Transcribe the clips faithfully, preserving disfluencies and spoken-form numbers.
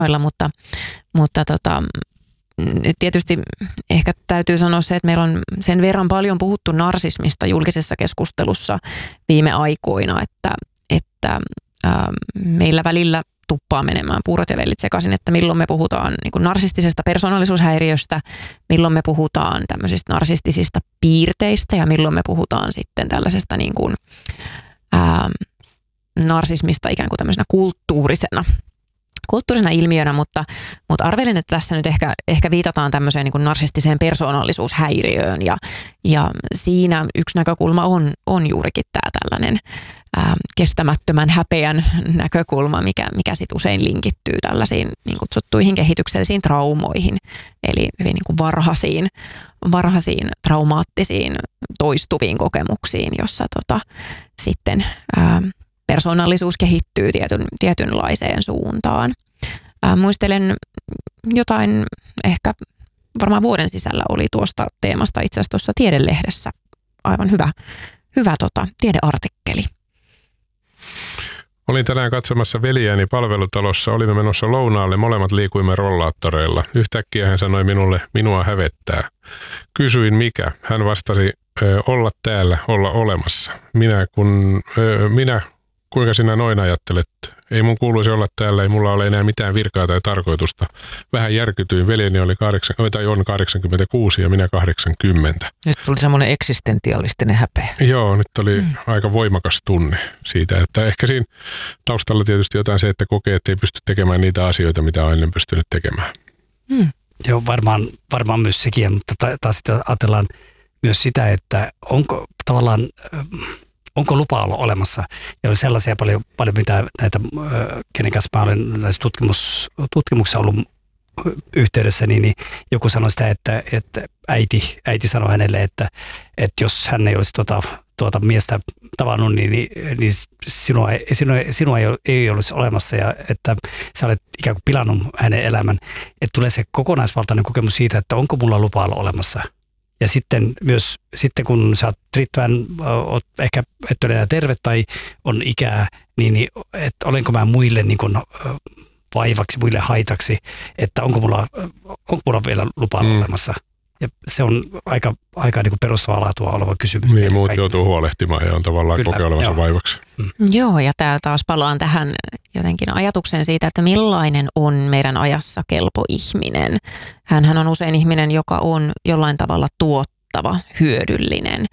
markkinoilla, mutta, mutta tota, nyt tietysti ehkä täytyy sanoa se, että meillä on sen verran paljon puhuttu narsismista julkisessa keskustelussa viime aikoina, että, että ää, meillä välillä tuppaa menemään puurot ja vellit sekaisin, että milloin me puhutaan niin kuin narsistisesta persoonallisuushäiriöstä, milloin me puhutaan tämmöisistä narsistisista piirteistä ja milloin me puhutaan sitten tällaisesta niin kuin, ää, narsismista ikään kuin tämmöisenä kulttuurisena, kulttuurisena ilmiönä, mutta, mutta arvelin, että tässä nyt ehkä, ehkä viitataan tämmöiseen niin kuin narsistiseen persoonallisuushäiriöön ja, ja siinä yksi näkökulma on, on juurikin tämä tällainen ää, kestämättömän häpeän näkökulma, mikä, mikä sit usein linkittyy tällaisiin niin kutsuttuihin kehityksellisiin traumoihin, eli hyvin niin kuin varhaisiin, varhaisiin traumaattisiin toistuviin kokemuksiin, jossa tota, sitten ää, persoonallisuus kehittyy tietyn, tietynlaiseen suuntaan. Ää, muistelen jotain, ehkä varmaan vuoden sisällä oli tuosta teemasta itse asiassa tuossa Tiedelehdessä aivan hyvä, hyvä tota, tiedeartikkeli. Olin tänään katsomassa veljääni palvelutalossa, olimme menossa lounaalle, molemmat liikuimme rollaattoreilla. Yhtäkkiä hän sanoi minulle, minua hävettää. Kysyin mikä, hän vastasi, olla täällä, olla olemassa. Minä kun, minä kuinka sinä noin ajattelet? Ei mun kuuluisi olla täällä, ei mulla ole enää mitään virkaa tai tarkoitusta. Vähän järkytyin, veljeni oli kahdeksan, tai on kahdeksankymmentäkuusi ja minä kahdeksankymmentä. Nyt tuli semmoinen eksistentialistinen häpeä. Joo, nyt oli mm. aika voimakas tunne siitä, että ehkä siinä taustalla tietysti jotain se, että kokee, että ei pysty tekemään niitä asioita, mitä on ennen pystynyt tekemään. Mm. Joo, varmaan, varmaan myös sekin, mutta taas sitten ajatellaan myös sitä, että onko tavallaan... Onko lupa olla olemassa? Ja on sellaisia paljon, paljon mitä näitä, kenen kanssa mä olen näissä tutkimus, tutkimuksissa ollut yhteydessä, niin, niin joku sanoi sitä, että, että äiti, äiti sanoi hänelle, että, että jos hän ei olisi tuota, tuota miestä tavannut, niin, niin, niin sinua, sinua, sinua ei, ei olisi olemassa ja että sä olet ikään kuin pilannut hänen elämän. Että tulee se kokonaisvaltainen kokemus siitä, että onko mulla lupa olla olemassa. Ja sitten myös, sitten kun sä oot riittävän, oot ehkä et ole enää terve tai on ikää, niin, niin että olenko mä muille niin kuin vaivaksi, muille haitaksi, että onko mulla, onko mulla vielä lupa mm. olemassa. Ja se on aika, aika niin kuin perustavaa laatua oleva kysymys. Niin, muut joutuu huolehtimaan ja on tavallaan Kyllä, kokee olevansa vaivaksi. Mm. Joo, ja tää taas palaan tähän jotenkin ajatukseen siitä, että millainen on meidän ajassa kelpo ihminen. Hänhän on usein ihminen, joka on jollain tavalla tuottava, hyödyllinen.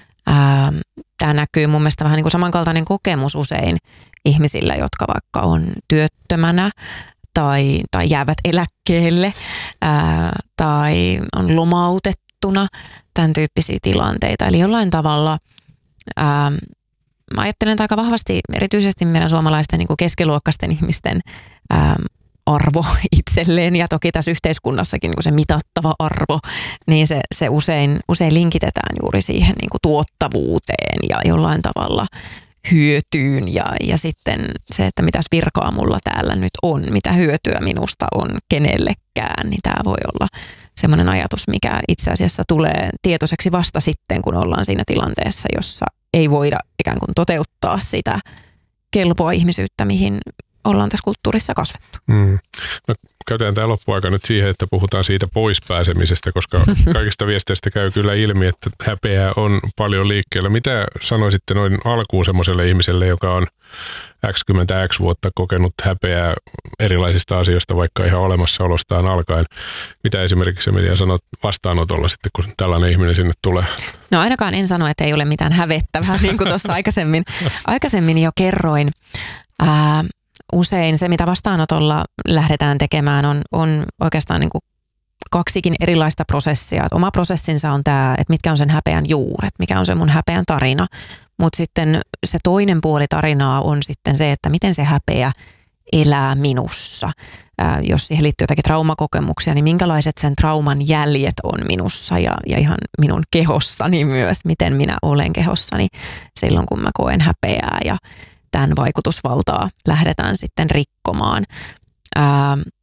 Tämä näkyy mun mielestä vähän niin kuin samankaltainen kokemus usein ihmisillä, jotka vaikka on työttömänä, Tai, tai jäävät eläkkeelle ää, tai on lomautettuna, tämän tyyppisiä tilanteita. Eli jollain tavalla ää, mä ajattelen aika vahvasti erityisesti meidän suomalaisten niin kuin keskiluokkaisten ihmisten ää, arvo itselleen ja toki tässä yhteiskunnassakin niin kuin se mitattava arvo, niin se, se usein, usein linkitetään juuri siihen niin kuin tuottavuuteen ja jollain tavalla hyötyyn ja, ja sitten se, että mitäs virkaa mulla täällä nyt on, mitä hyötyä minusta on kenellekään, niin tämä voi olla semmoinen ajatus, mikä itse asiassa tulee tietoiseksi vasta sitten, kun ollaan siinä tilanteessa, jossa ei voida ikään kuin toteuttaa sitä kelpoa ihmisyyttä, mihin ollaan tässä kulttuurissa kasvettu. Mm. No, käytetään tämä loppuaika nyt siihen, että puhutaan siitä poispääsemisestä, koska kaikista viesteistä käy kyllä ilmi, että häpeää on paljon liikkeellä. Mitä sanoisitte noin alkuun semmoiselle ihmiselle, joka on X kymmentä X vuotta kokenut häpeää erilaisista asioista, vaikka ihan olemassaolostaan alkaen? Mitä esimerkiksi Emilia sanot vastaanotolla sitten, kun tällainen ihminen sinne tulee? No ainakaan en sano, että ei ole mitään hävettävää, niin kuin tuossa aikaisemmin, aikaisemmin jo kerroin. Ää, Usein se, mitä vastaanotolla lähdetään tekemään, on, on oikeastaan niin kuin kaksikin erilaista prosessia. Et oma prosessinsa on tämä, että mitkä on sen häpeän juuret, mikä on se mun häpeän tarina. Mutta sitten se toinen puoli tarinaa on sitten se, että miten se häpeä elää minussa. Ää, jos siihen liittyy jotakin traumakokemuksia, niin minkälaiset sen trauman jäljet on minussa ja, ja ihan minun kehossani myös, miten minä olen kehossani silloin, kun mä koen häpeää ja tämän vaikutusvaltaa lähdetään sitten rikkomaan. Ää,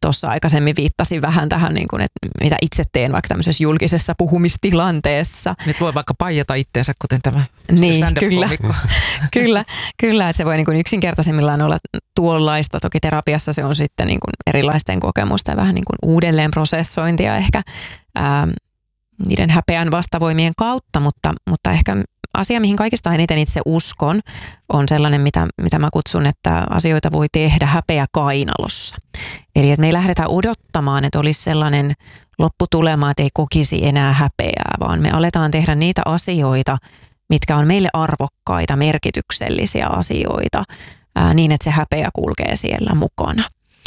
tuossa aikaisemmin viittasin vähän tähän, niin kuin, että mitä itse teen vaikka tämmöisessä julkisessa puhumistilanteessa. Nyt voi vaikka paijata itteensä, kuten tämä niin, kyllä, kyllä, kyllä, että se voi niin kuin yksinkertaisemmillaan olla tuollaista. Toki terapiassa se on sitten niin kuin erilaisten kokemusten ja vähän niin kuin uudelleen prosessointia ehkä ää, niiden häpeän vastavoimien kautta, mutta, mutta ehkä asia, mihin kaikista eniten itse uskon, on sellainen, mitä, mitä mä kutsun, että asioita voi tehdä häpeä kainalossa. Eli että me ei lähdetä odottamaan, että olisi sellainen lopputulema, että ei kokisi enää häpeää, vaan me aletaan tehdä niitä asioita, mitkä on meille arvokkaita, merkityksellisiä asioita, ää, niin että se häpeä kulkee siellä mukana.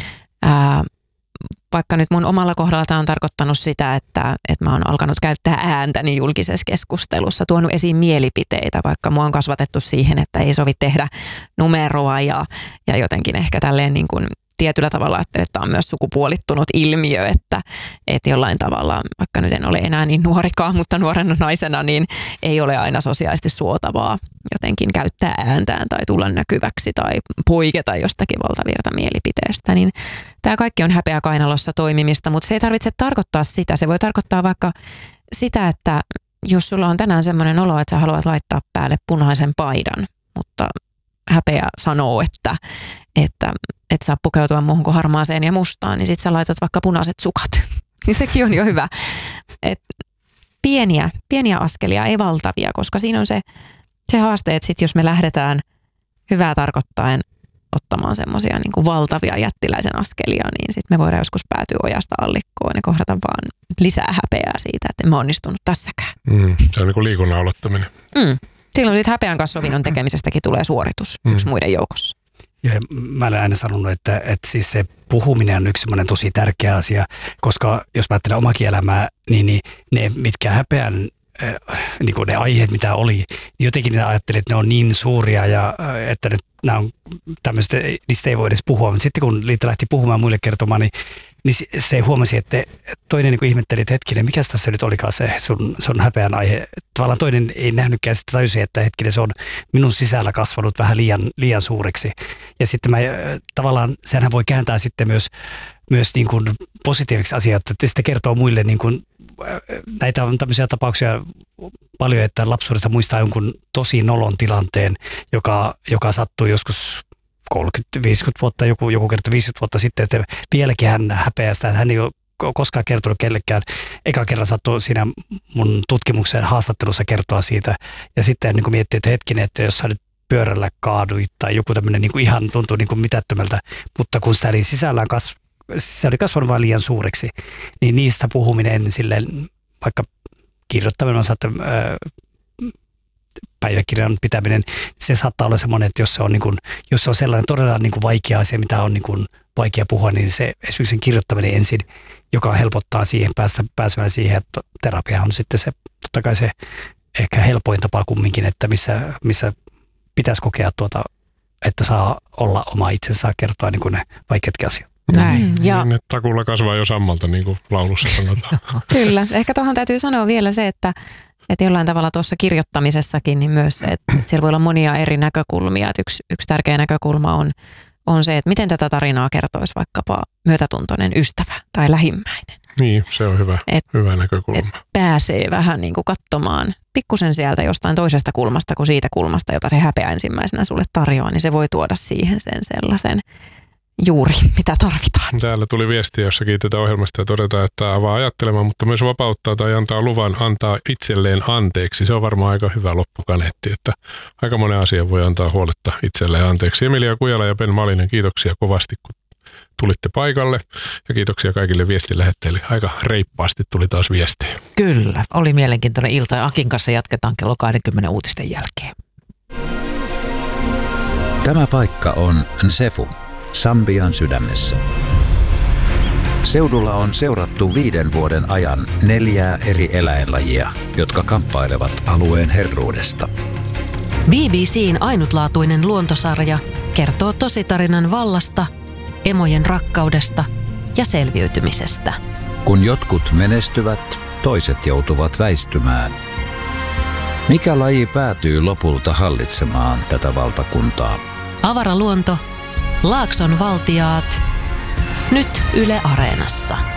Ää, Vaikka nyt mun omalla kohdalla tämä on tarkoittanut sitä, että, että mä oon alkanut käyttää ääntäni julkisessa keskustelussa, tuonut esiin mielipiteitä, vaikka mua on kasvatettu siihen, että ei sovi tehdä numeroa ja, ja jotenkin ehkä tälleen niin kuin tietyllä tavalla, että tämä on myös sukupuolittunut ilmiö, että, että jollain tavalla, vaikka nyt en ole enää niin nuorikaan, mutta nuorena naisena, niin ei ole aina sosiaalisesti suotavaa jotenkin käyttää ääntään tai tulla näkyväksi tai poiketa jostakin valtavirta mielipiteestä. Niin tämä kaikki on häpeä kainalossa toimimista, mutta se ei tarvitse tarkoittaa sitä. Se voi tarkoittaa vaikka sitä, että jos sulla on tänään semmoinen olo, että sä haluat laittaa päälle punaisen paidan, mutta häpeä sanoo, että, että et saa pukeutua muuhun kuin harmaaseen ja mustaan, niin sit sä laitat vaikka punaiset sukat. Niin sekin on jo hyvä. Et pieniä, pieniä askelia, ei valtavia, koska siinä on se, se haaste, että sit jos me lähdetään hyvää tarkoittaen ottamaan semmoisia niin kuin valtavia jättiläisen askelia, niin sitten me voidaan joskus päätyä ojasta allikkoon ja kohdata vaan lisää häpeää siitä, että emme onnistunut tässäkään. Mm, se on niin kuin liikunnan aloittaminen. Mm. Silloin siitä häpeän kanssa sovinnon tekemisestäkin tulee suoritus mm. yksi muiden joukossa. Ja mä olen aina sanonut, että, että siis se puhuminen on yksi semmoinen tosi tärkeä asia, koska jos mä ajattelen omakin elämää, niin, niin ne, mitkä häpeän, äh, niin kuin ne aiheet, mitä oli, niin jotenkin ne ajattelin, että ne on niin suuria ja äh, että ne, nämä on tämmöistä, niistä ei voi edes puhua. Mutta sitten kun Liitta lähti puhumaan muille kertomaan, niin, niin se huomasi, että toinen niin kuin ihmetteli, että hetkinen, mikä tässä nyt olikaan se sun, sun häpeän aihe. Tavallaan toinen ei nähnytkään sitä tajusi, että hetkinen, se on minun sisällä kasvanut vähän liian, liian suureksi. Ja sitten mä tavallaan, senhän voi kääntää sitten myös, myös niin kuin positiiviksi asiat, että sitä kertoo muille niin kuin, näitä on tämmöisiä tapauksia paljon, että lapsuudesta muistaa jonkun tosi nolon tilanteen, joka, joka sattui joskus kolmekymmentä viisikymmentä vuotta, joku, joku kerta viisikymmentä vuotta sitten, että vieläkin hän häpeää sitä, että hän ei ole koskaan kertonut kellekään. Eka kerran sattui siinä mun tutkimuksen haastattelussa kertoa siitä, ja sitten niin miettii, että hetkinen, että jos sä nyt pyörällä kaaduit tai joku tämmöinen niin ihan tuntuu niin kuin mitättömältä, mutta kun sitä oli sisällään kas, se oli kasvanut vain liian suureksi, niin niistä puhuminen silleen, vaikka kirjoittaminen on saattaa, päiväkirjan pitäminen, se saattaa olla semmoinen, että jos se on, niin kuin, jos se on sellainen todella niin kuin vaikea asia, mitä on niin kuin vaikea puhua, niin se esimerkiksi sen kirjoittaminen ensin, joka helpottaa siihen, päästä, pääsemään siihen, että terapia on sitten se, totta kai se ehkä helpoin tapa kumminkin, että missä, missä pitäisi kokea tuota, että saa olla oma itsensä kertoa niin kuin ne vaikeatkin asiat. Näin. Mm, ja niin, takulla kasvaa jo sammalta, niin kuin laulussa sanotaan. Kyllä. Ehkä tuohon täytyy sanoa vielä se, että, että jollain tavalla tuossa kirjoittamisessakin niin myös se, että siellä voi olla monia eri näkökulmia. Että yksi, yksi tärkeä näkökulma on, on se, että miten tätä tarinaa kertoisi vaikkapa myötätuntoinen ystävä tai lähimmäinen. Niin, se on hyvä, et, hyvä näkökulma. Et pääsee vähän niin kuin katsomaan pikkusen sieltä jostain toisesta kulmasta kuin siitä kulmasta, jota se häpeä ensimmäisenä sulle tarjoaa, niin se voi tuoda siihen sen sellaisen juuri, mitä tarvitaan. Täällä tuli viesti, jossa kiitetään ohjelmasta ja todetaan, että avaa ajattelemaan, mutta myös vapauttaa tai antaa luvan antaa itselleen anteeksi. Se on varmaan aika hyvä loppukaneetti, että aika monen asian voi antaa huoletta itselleen anteeksi. Emilia Kujala ja Ben Malinen, kiitoksia kovasti, kun tulitte paikalle ja kiitoksia kaikille viestin lähettäjille. Aika reippaasti tuli taas viestejä. Kyllä, oli mielenkiintoinen ilta ja Akin kanssa jatketaan kello kaksikymmentä uutisten jälkeen. Tämä paikka on Nsefu, Sambian sydämessä. Seudulla on seurattu viiden vuoden ajan neljää eri eläinlajia, jotka kamppailevat alueen herruudesta. B B C:n ainutlaatuinen luontosarja kertoo tositarinan vallasta, emojen rakkaudesta ja selviytymisestä. Kun jotkut menestyvät, toiset joutuvat väistymään. Mikä laji päätyy lopulta hallitsemaan tätä valtakuntaa? Avaraluonto, Laakson valtiaat Nyt Yle Areenassa.